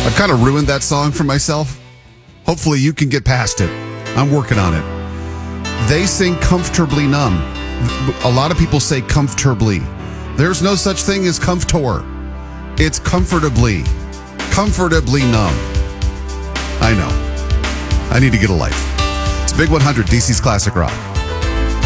I've kind of ruined that song for myself. Hopefully you can get past it. I'm working on it. They sing Comfortably Numb. A lot of people say comfortably. There's no such thing as comfortor. It's comfortably numb. I know. I need to get a life. It's Big 100, DC's Classic Rock.